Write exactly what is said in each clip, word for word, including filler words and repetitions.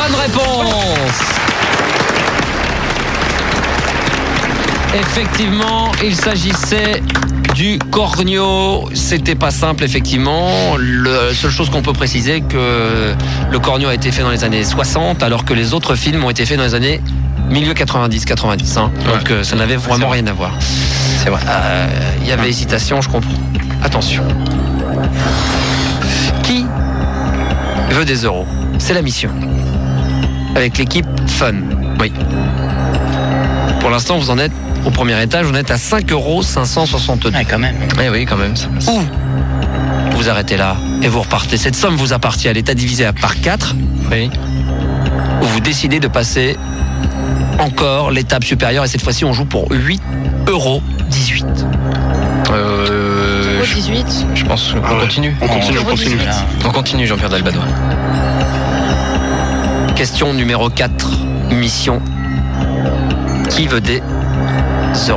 Bonne réponse. Effectivement, il s'agissait du corneau. C'était pas simple, effectivement. La seule chose qu'on peut préciser, que le corneau a été fait dans les années soixante, alors que les autres films ont été faits dans les années milieu quatre-vingt-dix quatre-vingt-dix. Hein. Donc ouais. euh, ça n'avait vraiment rien à voir. C'est vrai. Il euh, y avait hésitation, je comprends. Attention. Qui veut des euros? C'est la mission. Avec l'équipe Fun. Oui. Pour l'instant, vous en êtes au premier étage, vous êtes à cinq euros cinq cent soixante-deux. Ouais, quand même. Eh oui, quand même. Ou vous arrêtez là et vous repartez. Cette somme vous appartient. Elle est à diviser par quatre. Oui. Ou vous décidez de passer encore l'étape supérieure et cette fois-ci on joue pour huit euros dix-huit. Euh, dix-huit. Je, je pense qu'on Ah ouais. continue. On continue, on continue. On continue, Jean-Pierre Delbadois. Question numéro quatre. Mission. Qui veut des euros?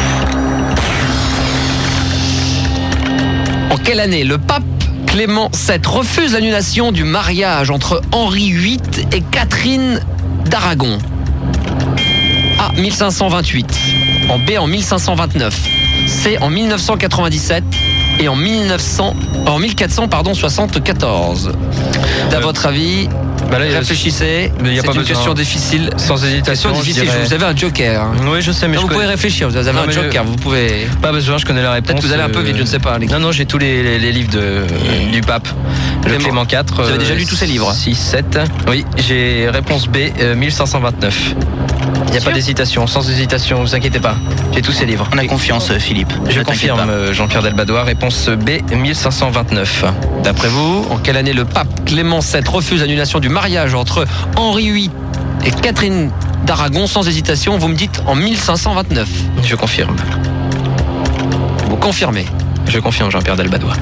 En quelle année le pape Clément sept refuse l'annulation du mariage entre Henri huit et Catherine d'Aragon? A. mille cinq cent vingt-huit. En B. En mille cinq cent vingt-neuf. C. En mille neuf cent quatre-vingt-dix-sept. Et en mille neuf cents, en mille quatre cents pardon, soixante-quatorze. D'à Ouais. votre avis, Bah là, réfléchissez. mais y a C'est pas une besoin. question difficile. Sans hésitation, Question difficile. je dirais... Vous avez un joker. Hein. Oui, je sais, mais Non, je vous connais... pouvez réfléchir. Vous avez Non, un mais joker. je- Vous pouvez. Pas besoin, je connais la réponse. Peut-être que vous allez un peu vite, je ne sais pas. Non, non, j'ai tous les, les, les livres de, du pape. Le Clément. Clément quatre. Vous avez déjà lu tous ces livres? six, sept. Oui, j'ai réponse B, euh, mille cinq cent vingt-neuf. Il n'y a Sûr pas d'hésitation, sans hésitation, ne vous inquiétez pas. J'ai tous ces livres. On a confiance, Philippe. Je Ne t'inquiète confirme, pas. euh, Jean-Pierre Delbadois, réponse B, mille cinq cent vingt-neuf. D'après vous, en quelle année le pape Clément sept refuse l'annulation du mariage entre Henri huit et Catherine d'Aragon? Sans hésitation, vous me dites en mille cinq cent vingt-neuf. Je confirme. Vous confirmez? Je confirme, Jean-Pierre Delbadois.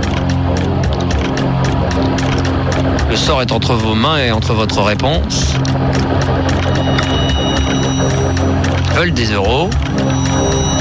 Le sort est entre vos mains et entre votre réponse. Veulent des euros.